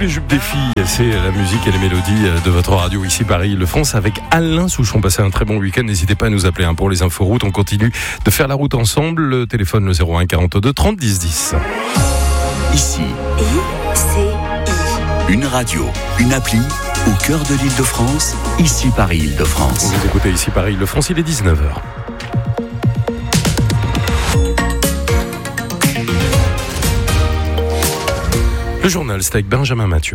les jupes des filles, c'est la musique et les mélodies de votre radio ici Paris-Île-de-France avec Alain Souchon. Passez un très bon week-end, n'hésitez pas à nous appeler pour les infos routes. On continue de faire la route ensemble. Le téléphone le 01 42 30 10 10. Ici, une radio, une appli au cœur de l'Île-de-France, ici Paris-Île-de-France. Vous écoutez ici Paris-Île-de-France, il est 19h. Le journal, c'est avec Benjamin Mathieu.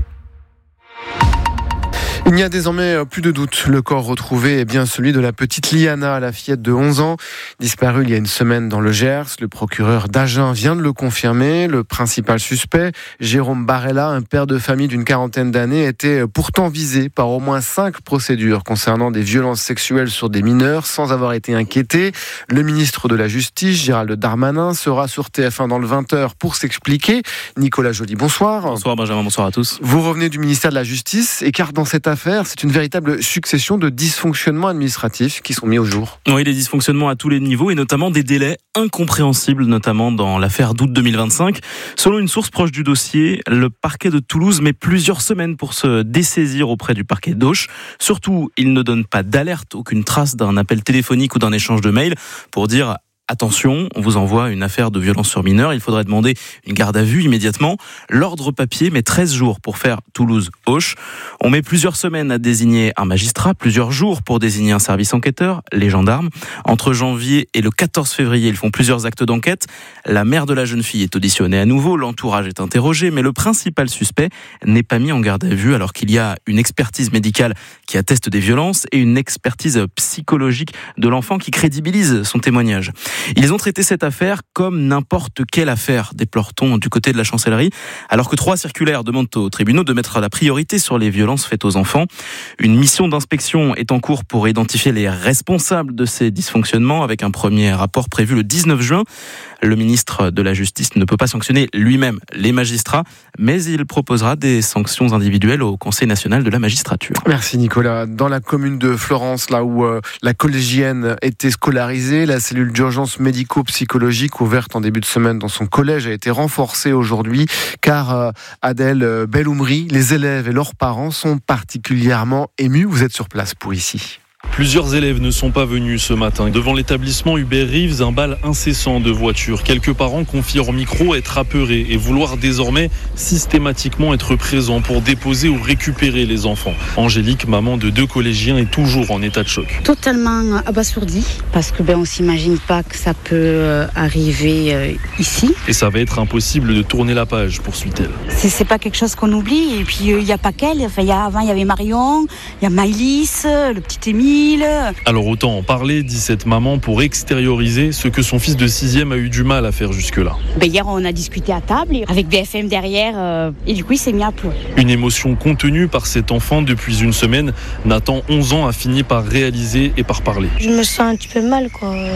Il n'y a désormais plus de doute. Le corps retrouvé est bien celui de la petite Liana, la fillette de 11 ans, disparue il y a une semaine dans le Gers. Le procureur d'Agen vient de le confirmer. Le principal suspect, Jérôme Barella, un père de famille d'une quarantaine d'années, était pourtant visé par au moins 5 procédures concernant des violences sexuelles sur des mineurs sans avoir été inquiété. Le ministre de la Justice, Gérald Darmanin, sera sur TF1 dans le 20h pour s'expliquer. Nicolas Joly, bonsoir. Bonsoir Benjamin, bonsoir à tous. Vous revenez du ministère de la Justice et car dans cette affaire, c'est une véritable succession de dysfonctionnements administratifs qui sont mis au jour. Oui, des dysfonctionnements à tous les niveaux et notamment des délais incompréhensibles, notamment dans l'affaire d'août 2025. Selon une source proche du dossier, le parquet de Toulouse met plusieurs semaines pour se dessaisir auprès du parquet d'Auch. Surtout, il ne donne pas d'alerte, aucune trace d'un appel téléphonique ou d'un échange de mails pour dire attention, on vous envoie une affaire de violence sur mineur, il faudrait demander une garde à vue immédiatement. L'ordre papier met 13 jours pour faire Toulouse-Auch. On met plusieurs semaines à désigner un magistrat, plusieurs jours pour désigner un service enquêteur, les gendarmes. Entre janvier et le 14 février, ils font plusieurs actes d'enquête. La mère de la jeune fille est auditionnée à nouveau, l'entourage est interrogé, mais le principal suspect n'est pas mis en garde à vue alors qu'il y a une expertise médicale qui atteste des violences et une expertise psychologique de l'enfant qui crédibilise son témoignage. Ils ont traité cette affaire comme n'importe quelle affaire, déplore-t-on du côté de la chancellerie, alors que 3 circulaires demandent aux tribunaux de mettre la priorité sur les violences faites aux enfants. Une mission d'inspection est en cours pour identifier les responsables de ces dysfonctionnements, avec un premier rapport prévu le 19 juin. Le ministre de la Justice ne peut pas sanctionner lui-même les magistrats, mais il proposera des sanctions individuelles au Conseil national de la magistrature. Merci Nicolas. Dans la commune de Florence, là où la collégienne était scolarisée, la cellule d'urgence médico-psychologique ouverte en début de semaine dans son collège a été renforcée aujourd'hui, car Adèle Belloumri, les élèves et leurs parents sont particulièrement émus. Vous êtes sur place pour ici. Plusieurs élèves ne sont pas venus ce matin. Devant l'établissement Hubert Reeves, un bal incessant de voitures. Quelques parents confient hors micro être apeurés et vouloir désormais systématiquement être présents pour déposer ou récupérer les enfants. Angélique, maman de 2 collégiens, est toujours en état de choc. Totalement abasourdie, parce que on s'imagine pas que ça peut arriver ici. Et ça va être impossible de tourner la page, poursuit-elle. C'est pas quelque chose qu'on oublie. Et puis il y a pas qu'elle. Enfin, avant il y avait Marion, il y a Maïlis, le petit Émile. Alors autant en parler, dit cette maman, pour extérioriser ce que son fils de 6e a eu du mal à faire jusque-là. Hier, on a discuté à table, avec BFM derrière, et du coup, il s'est mis à pleurer. Une émotion contenue par cet enfant depuis une semaine. Nathan, 11 ans, a fini par réaliser et par parler. Je me sens un petit peu mal,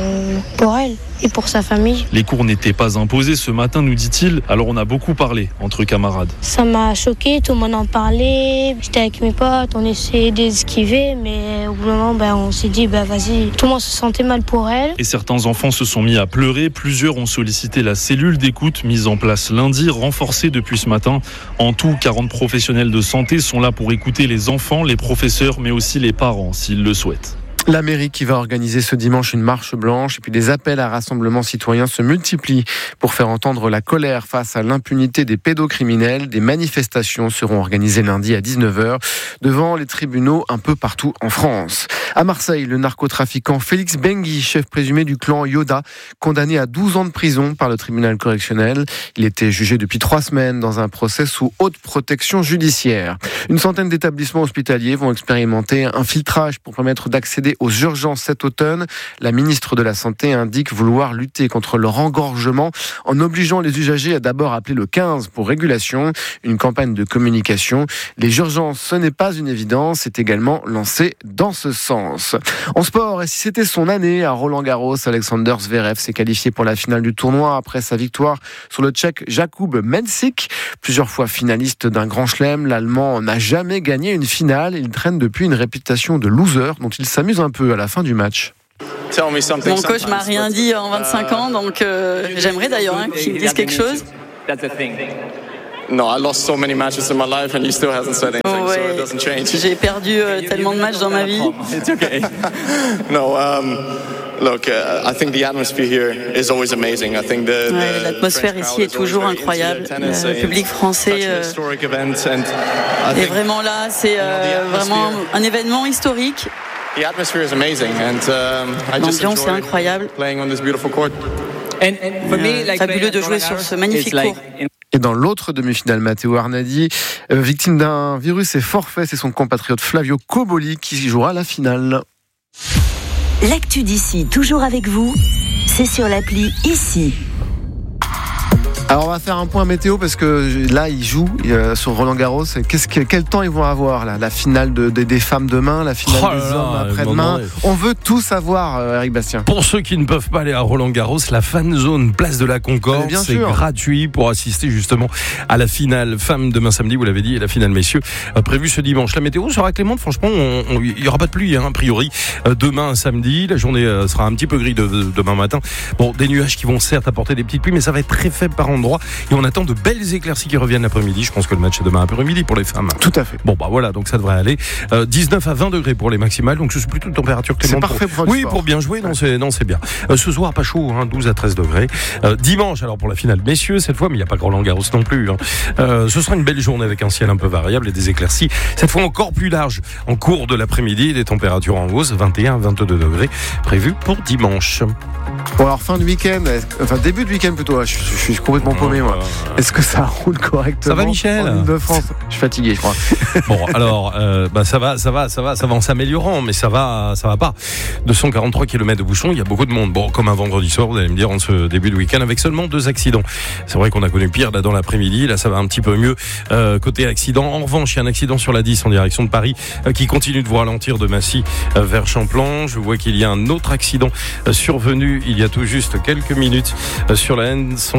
pour elle et pour sa famille. Les cours n'étaient pas imposés ce matin, nous dit-il, alors on a beaucoup parlé entre camarades. Ça m'a choqué, tout le monde en parlait. J'étais avec mes potes, on essayait d'esquiver, mais au bout d'un moment, on s'est dit, vas-y. Tout le monde se sentait mal pour elle. Et certains enfants se sont mis à pleurer. Plusieurs ont sollicité la cellule d'écoute mise en place lundi, renforcée depuis ce matin. En tout, 40 professionnels de santé sont là pour écouter les enfants, les professeurs, mais aussi les parents, s'ils le souhaitent. La mairie qui va organiser ce dimanche une marche blanche et puis des appels à rassemblement citoyen se multiplient pour faire entendre la colère face à l'impunité des pédocriminels. Des manifestations seront organisées lundi à 19h devant les tribunaux un peu partout en France. À Marseille, le narcotrafiquant Félix Bengui, chef présumé du clan Yoda, condamné à 12 ans de prison par le tribunal correctionnel. Il était jugé depuis 3 semaines dans un procès sous haute protection judiciaire. Une centaine d'établissements hospitaliers vont expérimenter un filtrage pour permettre d'accéder aux urgences cet automne. La ministre de la Santé indique vouloir lutter contre leur engorgement en obligeant les usagers à d'abord appeler le 15 pour régulation. Une campagne de communication. Les urgences, ce n'est pas une évidence, est également lancée dans ce sens. En sport, et si c'était son année à Roland-Garros, Alexander Zverev s'est qualifié pour la finale du tournoi après sa victoire sur le Tchèque Jakub Mensik. Plusieurs fois finaliste d'un grand chelem, l'Allemand n'a jamais gagné une finale. Il traîne depuis une réputation de loser dont il s'amuse un peu à la fin du match. Mon coach m'a rien dit en 25 ans, donc j'aimerais d'ailleurs qu'il me dise quelque chose. No, I lost so many matches in my life and he still hasn't said anything, so it doesn't change. J'ai perdu tellement de matchs dans ma vie. It's okay. No, look, I think the atmosphere here is always amazing. I think l'atmosphère ici est toujours incroyable. Le public français est vraiment là. C'est vraiment un événement historique. The atmosphere is amazing and I just L'ambiance est incroyable. Playing on this beautiful court. Fabuleux de jouer sur ce magnifique court. Et dans l'autre demi-finale, Matteo Arnadi, victime d'un virus et forfait, c'est son compatriote Flavio Cobolli qui jouera la finale. L'actu d'ici, toujours avec vous, c'est sur l'appli Ici. Alors on va faire un point météo parce que là ils jouent sur Roland-Garros. Quel temps ils vont avoir là, la finale des femmes demain, la finale des hommes après-demain. On veut tout savoir, Eric Bastien. Pour ceux qui ne peuvent pas aller à Roland-Garros, la fan zone place de la Concorde, c'est gratuit pour assister justement à la finale femmes demain samedi, vous l'avez dit, et la finale messieurs prévue ce dimanche. La météo sera clémente, franchement, il n'y aura pas de pluie a priori. Demain samedi, la journée sera un petit peu gris demain matin. Bon, des nuages qui vont certes apporter des petites pluies, mais ça va être très faible par endroit. Et on attend de belles éclaircies qui reviennent l'après-midi. Je pense que le match est demain après-midi pour les femmes. Tout à fait. Bon, bah voilà, donc ça devrait aller. 19 à 20 degrés pour les maximales. Donc c'est plutôt une température clémente. C'est parfait pour oui, pour bien jouer. Non, c'est bien. Ce soir, pas chaud, 12 à 13 degrés. Dimanche, alors pour la finale messieurs, cette fois, mais il n'y a pas que Roland-Garros non plus. Ce sera une belle journée avec un ciel un peu variable et des éclaircies. Cette fois encore plus large. En cours de l'après-midi, des températures en hausse, 21 à 22 degrés prévues pour dimanche. Bon alors fin de week-end, enfin début de week-end plutôt, je suis complètement paumé moi. Est-ce que ça roule correctement? Ça va Michel? En Île-de-France. Je suis fatigué je crois. Bon alors ça va en s'améliorant, mais ça va pas. 243 km de bouchons, il y a beaucoup de monde. Bon, comme un vendredi soir, vous allez me dire, en ce début de week-end, avec seulement 2 accidents. C'est vrai qu'on a connu pire là dans l'après-midi, là ça va un petit peu mieux côté accident. En revanche, il y a un accident sur la 10 en direction de Paris qui continue de vous ralentir de Massy vers Champlain. Je vois qu'il y a un autre accident survenu il y a tout juste quelques minutes sur la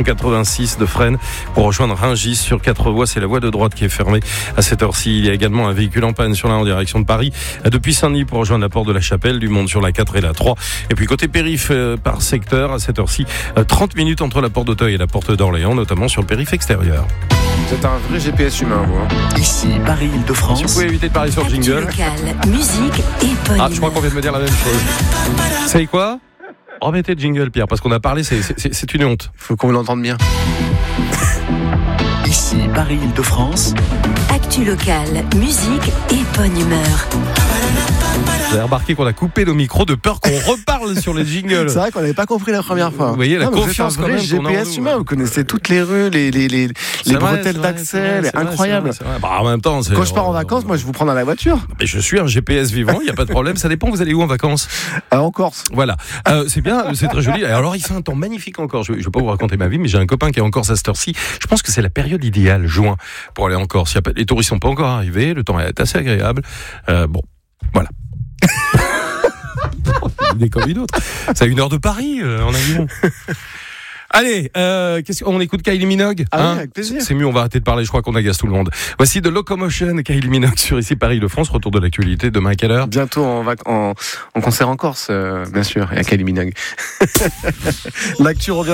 N186 de Fresnes pour rejoindre Rungis sur 4 voies. C'est la voie de droite qui est fermée à cette heure-ci. Il y a également un véhicule en panne sur la en direction de Paris depuis Saint-Denis pour rejoindre la porte de la Chapelle, du monde sur la 4 et la 3. Et puis côté périph par secteur à cette heure-ci, 30 minutes entre la porte d'Auteuil et la porte d'Orléans, notamment sur le périph extérieur. Vous êtes un vrai GPS humain, vous. Ici, Paris-Île-de-France. Si vous pouvez éviter de parler sur le jingle. Local, musique et police. Je crois qu'on vient de me dire la même chose. Vous savez quoi? Remettez le jingle, Pierre, parce qu'on a parlé, c'est une honte. Il faut qu'on l'entende bien. Ici, Paris-Île-de-France. Actu locale, musique et bonne humeur. Vous avez remarqué qu'on a coupé nos micros de peur qu'on reparle sur les jingles. C'est vrai qu'on n'avait pas compris la première fois. Vous voyez la confiance quand même. Vous êtes un vrai GPS humain, vous connaissez toutes les rues, les bretelles d'accès, incroyable. En même temps, quand je pars en vacances, moi je vous prends dans la voiture. Mais je suis un GPS vivant, il n'y a pas de problème. Ça dépend, vous allez où en vacances? En Corse. Voilà. C'est bien, c'est très joli. Alors il fait un temps magnifique encore. Je ne vais pas vous raconter ma vie, mais j'ai un copain qui est en Corse à cette heure-ci. Je pense que c'est la période idéale, juin, pour aller en Corse. Les touristes ne sont pas encore arrivés, le temps est assez agréable. Bon, voilà. Des comme une autre. C'est à 1 heure de Paris en avion. Allez, on écoute Kylie Minogue. Oui, avec plaisir. C'est mieux, on va arrêter de parler, je crois qu'on agace tout le monde. Voici The Locomotion, Kylie Minogue sur Ici Paris-Île-de-France. Retour de l'actualité demain à quelle heure? Bientôt en concert en Corse, bien sûr, et à Kylie Minogue. L'actu revient.